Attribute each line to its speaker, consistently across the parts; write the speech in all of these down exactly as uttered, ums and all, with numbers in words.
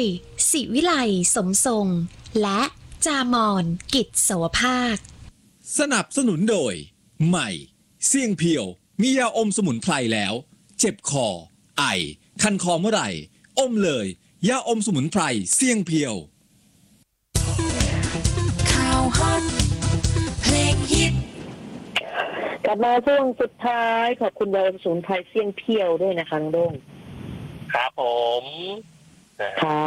Speaker 1: ศิวิไลสมทรงและจามอนกิจโสภาค
Speaker 2: สนับสนุนโดยใหม่เสี่ยงเพียวมียาอมสมุนไพรแล้วเจ็บคอไอคันคอเมื่อไหร่อมเลยยาอมสมุนไพรเสี่ยงเพียว
Speaker 3: ข่าวฮอตเพลงฮิต
Speaker 4: กลับมาช่วงสุดท้ายขอบคุณยาอมสมุนไพรเสี่ยงเพียวด้วยนะคะน้องโด่ง
Speaker 5: ครับผม
Speaker 4: ค่ะ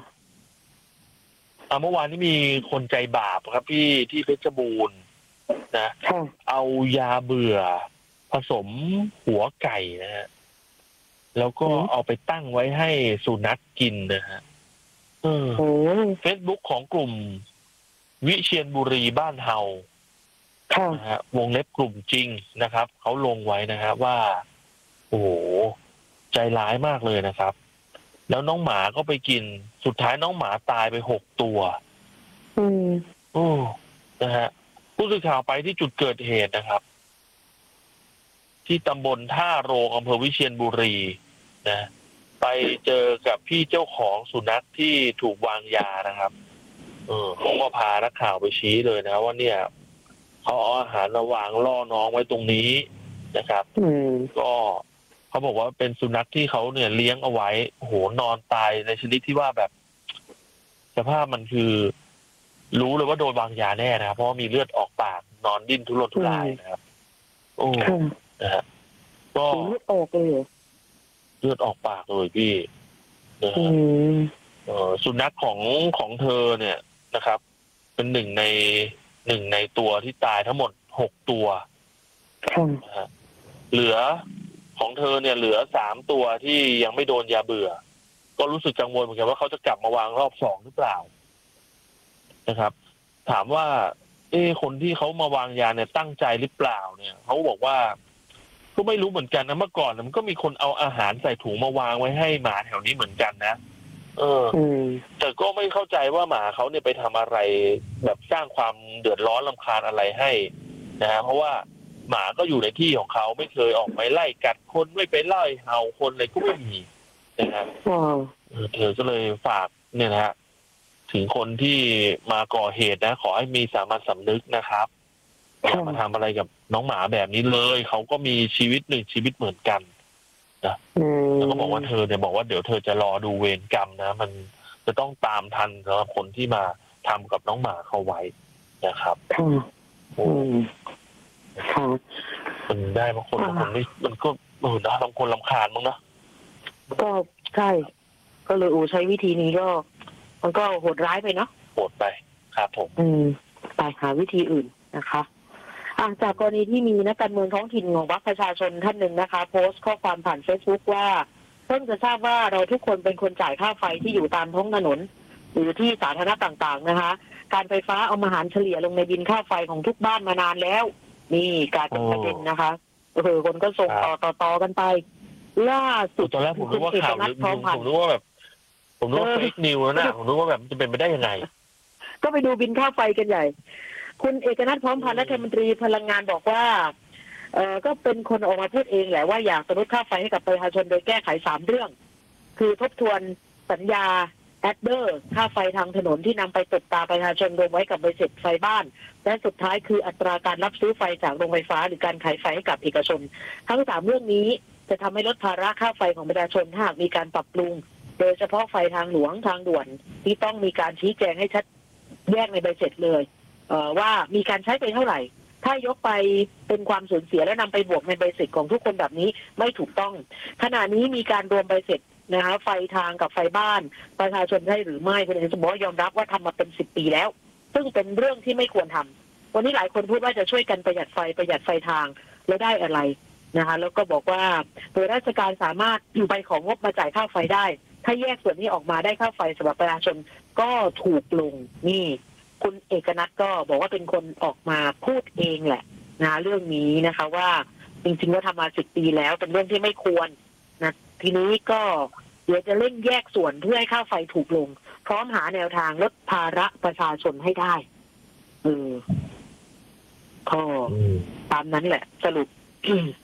Speaker 5: เมื่อวานนี้มีคนใจบาปครับพี่ที่เพชรบูรณ์นะเอายาเบื่อผสมหัวไก่นะฮะแล้วก็เอาไปตั้งไว้ให้สุนัขกินนะฮะเออเฟซบุ๊กของกลุ่มวิเชียรบุรีบ้านเฮานะฮะวงเล็บกลุ่มจริงนะครับเขาลงไว้นะฮะว่าโอ้โหใจร้ายมากเลยนะครับแล้วน้องหมาก็ไปกินสุดท้ายน้องหมาตายไปหกตัวอืมโอ้นะฮะผู้สื่อข่าวไปที่จุดเกิดเหตุนะครับที่ตำบลท่าโรงอำเภอวิเชียรบุรีนะไปเจอกับพี่เจ้าของสุนัขที่ถูกวางยานะครับเออเขาก็พานักข่าวไปชี้เลยนะว่าเนี่ยเขาเอาอาหารมาวางล่อน้องไว้ตรงนี้นะครับก็เขาบอกว่าเป็นสุนัขที่เขาเนี่ยเลี้ยงเอาไว้โอ้โหนอนตายในชนิดที่ว่าแบบสภาพมันคือรู้เลยว่าโดนวางยาแน่นะครับเพราะว่ามีเลือดออกปากนอนดิ้นทุรนทุรายนะครับโอ้นะฮะก็
Speaker 4: เลือดออกเลย
Speaker 5: เลือดออกปากเลยพี่นะฮะสุนัขของของเธอเนี่ยนะครับเป็นหนึ่งในหนึ่งในตัวที่ตายทั้งหมดหกตัวนะฮะเหลือของเธอเนี่ยเหลือสามตัวที่ยังไม่โดนยาเบื่อก็รู้สึกกังวลเหมือนกันว่าเขาจะกลับมาวางรอบสองหรือเปล่านะครับถามว่าเอ๊ะคนที่เขามาวางยาเนี่ยตั้งใจหรือเปล่าเนี่ยเขาบอกว่าก็ไม่รู้เหมือนกันนะเมื่อก่อนมันก็มีคนเอาอาหารใส่ถุงมาวางไว้ให้หมาแถวนี้เหมือนกันนะเออแต่ก็ไม่เข้าใจว่าหมาเขาเนี่ยไปทำอะไรแบบสร้างความเดือดร้อนรำคาญอะไรให้นะฮะเพราะว่าหมาก็อยู่ในที่ของเขาไม่เคยออกไปไล่กัดคนไม่ไปไล่เห่าคนอะไรก็ไม่มีนะครับเธอก็เลยฝากเนี่ยนะฮะถึงคนที่มาก่อเหตุนะขอให้มีสามัญสำนึกนะครับอย่ามาทำอะไรกับน้องหมาแบบนี้เลยเขาก็มีชีวิตหนึ่งชีวิตเหมือนกันนะแล้วก็บอกว่าเธอเนี่ยบอกว่าเดี๋ยวเธอจะรอดูเวรกรรมนะมันจะต้องตามทันสำหรับคนที่มาทำกับน้องหมาเขาไว้นะครับมันได้บางคนบางคนไม่มันก็เออนะบางคนรำคาญมั้งนะ
Speaker 4: ก็ใช่ก็เลยอูใช้วิธีนี้ก็มันก็โหดร้ายไปเนาะ
Speaker 5: โหดไปครับผม
Speaker 4: อืมไปหาวิธีอื่นนะคะอ่ะจากกรณีที่มีนักการเมืองท้องถิ่นของพรรคประชาชนท่านหนึ่งนะคะโพสต์ข้อความผ่าน Facebook ว่าเพิ่งจะทราบว่าเราทุกคนเป็นคนจ่ายค่าไฟที่อยู่ตามท้องถนนหรือที่สาธารณะต่างๆนะคะการไฟฟ้าเอามาหารเฉลี่ยลงในบินค่าไฟของทุกบ้านมานานแล้วนี่กลายเป็นประเด็นนะคะเออคนก็ส่งต่อต่อต่อกันไปล่าสุด
Speaker 5: ตอนแรกผมรู้ว่าข่าวลืมผมรู้ว่าแบบผมรู้ว่าเฟกนิวแล้วนะผมรู้ว่าแบบจะเป็นไปได้ยังไง
Speaker 4: ก็ไปดูบินค่าไฟกันใหญ่คุณเอกนัทพร้อมพันธ์รัฐมนตรีพลังงานบอกว่าเออก็เป็นคนออกมาพูดเองแหละว่าอยากลดค่าไฟให้กับประชาชนโดยแก้ไขสามเรื่องคือทบทวนสัญญาแอดเดอร์ค่าไฟทางถนนที่นำไปตบตาประชาชนรวมไว้กับใบเสร็จไฟบ้านและสุดท้ายคืออัตราการรับซื้อไฟจากโรงไฟฟ้าหรือการขายไฟให้กับเอกชนทั้งสามเรื่องนี้จะทำให้ลดภาระค่าไฟของประชาชนถ้าหากมีการปรับปรุงโดยเฉพาะไฟทางหลวงทางด่วนที่ต้องมีการชี้แจงให้ชัดแยกในใบเสร็จเลยเอ่อว่ามีการใช้ไปเท่าไหร่ถ้ายกไปเป็นความสูญเสียและนำไปบวกในใบเสร็จของทุกคนแบบนี้ไม่ถูกต้องขณะนี้มีการรวมใบเสร็จนะคะไฟทางกับไฟบ้านประชาชนใช่หรือไม่คุณเอกจะบอกยอมรับว่าทำมาเป็นสิบปีแล้วซึ่งเป็นเรื่องที่ไม่ควรทำวันนี้หลายคนพูดว่าจะช่วยกันประหยัดไฟประหยัดไฟทางแล้วได้อะไรนะคะแล้วก็บอกว่าโดยราชการสามารถอยู่ไปของงบมาจ่ายค่าไฟได้ถ้าแยกส่วนนี้ออกมาได้ค่าไฟสำหรับประชาชนก็ถูกลงนี่คุณเอกนัทก็บอกว่าเป็นคนออกมาพูดเองแหละนะเรื่องนี้นะคะว่าจริงๆว่าทำมาสิบปีแล้วเป็นเรื่องที่ไม่ควรนะทีนี้ก็เดี๋ยวจะเร่งแยกส่วนเพื่อให้ค่าไฟถูกลงพร้อมหาแนวทางลดภาระประชาชนให้ได้เออก็ตามนั้นแหละสรุป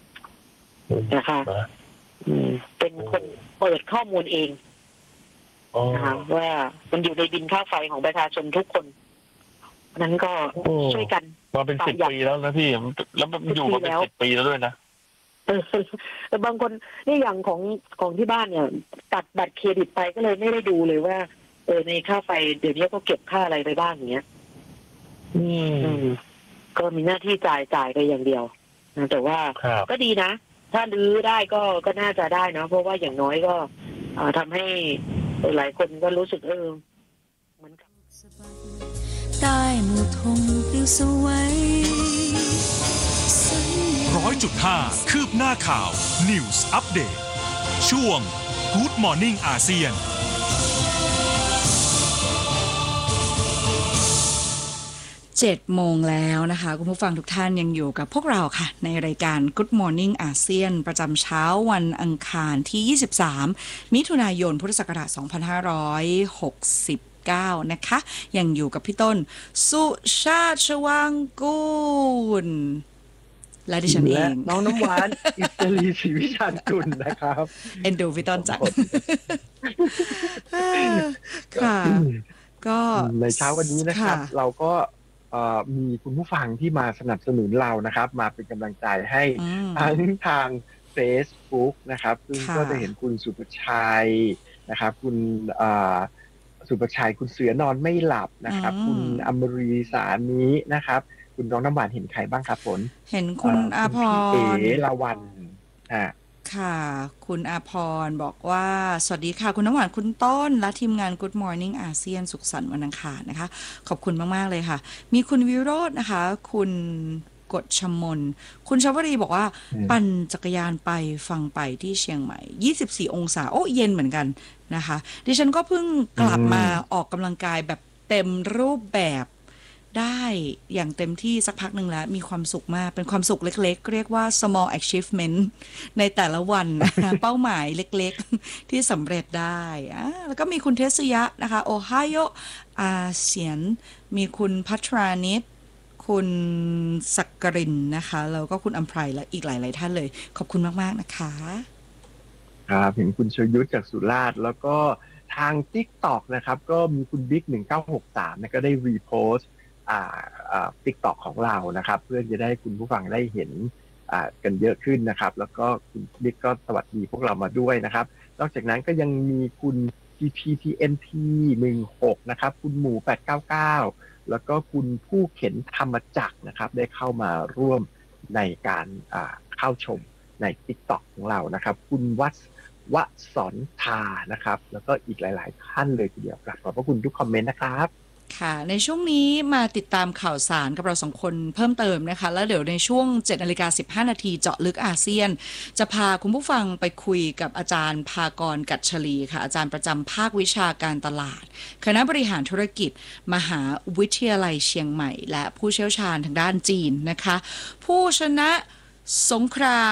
Speaker 4: นะคะเป็นคนเปิดข้อมูลเอง
Speaker 5: อ๋อ
Speaker 4: นะคะว่ามันอยู่ในบินค่าไฟของประชาชนทุกคนนั้นก็
Speaker 5: โอ้
Speaker 4: ช่วยกัน
Speaker 5: มาเป็นสิบปีแล้วนะพี่แล้วมันอยู่มาเป็นสิบปีแล้วด้วยนะ
Speaker 4: เออแต่บางคนนี่อย่างของของที่บ้านเนี่ย ตัดบัตรเครดิตไปก็เลยไม่ได้ดูเลยว่าเออในค่าไฟเดี๋ยวนี้ก็เก็บค่าอะไรไปบ้างอย่างเงี้ย
Speaker 5: อืม
Speaker 4: อืมก็มีหน้าที่จ่ายจ่ายไปอย่างเดียวนะแต่ว่า
Speaker 5: ครับ
Speaker 4: ก็ดีนะ ถ้ารื้อได้ก็ก็น่าจะได้นะเพราะว่าอย่างน้อยก็อ่าทำให้หลายคนก็รู้สึกเออเหมือนกับ
Speaker 3: ใต้หมู่ธงปลิวสวยสัญญา
Speaker 6: ร้อยจุดห้าคืบหน้าข่าว News Update ช่วง Good Morning อาเซียน
Speaker 7: เจ็ดโมงแล้วนะคะคุณผู้ฟังทุกท่านยังอยู่กับพวกเราค่ะในรายการ Good Morning อาเซียนประจำเช้าวันอังคารที่ยี่สิบสามมิถุนายนพุทธศักราชสองพันห้าร้อยหกสิบเก้านะคะยังอยู่กับพี่ต้นสุชาติชวังกูลและดิฉันเอ
Speaker 8: และ
Speaker 7: ง
Speaker 8: น้องน้ำหวาน อิสรีศรีวิชาญกุลนะครับ
Speaker 7: เอ็นดูพี่ต้นจังค่ะก็
Speaker 8: ในเช้าวันนี้นะครับ
Speaker 7: ค่ะ
Speaker 8: เราก็เอ่อมีคุณผู้ฟังที่มาสนับสนุนเรานะครับ มาเป็นกำลังใจให้
Speaker 7: อืม
Speaker 8: ทั้งทาง Facebook นะครับซึ่ง
Speaker 7: ค่ะ
Speaker 8: ก็จะเห็นคุณสุประชัยนะครับ คุณเอ่อสุประชัยคุณเสือนอนไม่หลับนะครับ คุณอมรีสานี้นะครับ คุณน้องน้ำหวานเห็นใครบ้างครับฝน
Speaker 7: เห็นคุณอาภ
Speaker 8: คุณ
Speaker 7: ร
Speaker 8: พี่เอ๋ละวันอ่า
Speaker 7: ค่ะ คุณอาพรบอกว่า สวัสดีค่ะ คุณน้ำหวานคุณต้น และทีมงาน Good Morning อาเซียนสุขสันต์วันอังคารนะคะ ขอบคุณมาก ๆ เลยค่ะ มีคุณวิโรจน์นะคะ คุณกฎชมน คุณชวรีบอกว่า
Speaker 8: อืม
Speaker 7: ปั่นจักรยานไปฟังไปที่เชียงใหม่ ยี่สิบสี่ องศา โอ้ เย็นเหมือนกันนะคะ ดิฉันก็เพิ่งกลับมาออกกำลังกายแบบเต็มรูปแบบได้อย่างเต็มที่สักพักหนึ่งแล้ว มีความสุขมาก เป็นความสุขเล็กๆ เรียกว่า small achievement ในแต่ละวันนะคะ เป้าหมายเล็กๆ ที่สำเร็จได้อ่าแล้วก็มีคุณเทสยะนะคะ โอไฮโออาเซียน มีคุณพัทรานิต คุณสักกรินนะคะ แล้วก็คุณอัมไพรและอีกหลายๆท่านเลย ขอบคุณมากๆนะคะ
Speaker 8: ครับเห็นคุณชยุทธจากสุราษฎร์แล้วก็ทาง TikTok นะครับ ก็มีคุณบิ๊กหนึ่งเก้าหกสามนะก็ได้รีโพสต์อ่าอ่า TikTok ของเรานะครับ เพื่อจะได้คุณผู้ฟังได้เห็นอ่ากันเยอะขึ้นนะครับ แล้วก็คุณบิ๊กก็สวัสดีพวกเรามาด้วยนะครับ นอกจากนั้นก็ยังมีคุณ พี พี ที เอ็น พี หนึ่งหกนะครับ คุณหมูแปดเก้าเก้าแล้วก็คุณผู้เข็นธรรมจักรนะครับ ได้เข้ามาร่วมในการอ่าเข้าชมใน TikTok ของเรานะครับ คุณวัดวสอนทานะครับ แล้วก็อีกหลาย ๆ ท่านเลยทีเดียวครับขอบพระคุณทุกคอมเมนต์นะครับ
Speaker 7: ค่ะ ในช่วงนี้มาติดตามข่าวสารกับเราสองคนเพิ่มเติมนะคะ แล้วเดี๋ยวในช่วง เจ็ดนาฬิกาสิบห้านาทีเจาะลึกอาเซียน จะพาคุณผู้ฟังไปคุยกับอาจารย์ภากรกัจฉลีค่ะ อาจารย์ประจำภาควิชาการตลาด คณะบริหารธุรกิจ มหาวิทยาลัยเชียงใหม่ และผู้เชี่ยวชาญทางด้านจีนนะคะ ผู้ชนะสงคราม